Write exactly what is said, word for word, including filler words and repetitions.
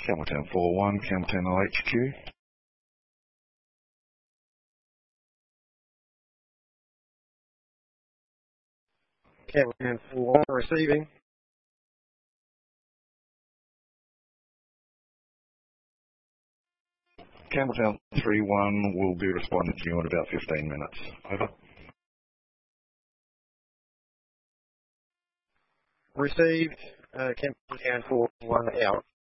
Campbelltown four one, Campbelltown L H Q. Campbelltown four one receiving. Campbelltown three one will be responding to you in about fifteen minutes. Over. Received. Uh, Campbelltown four one out.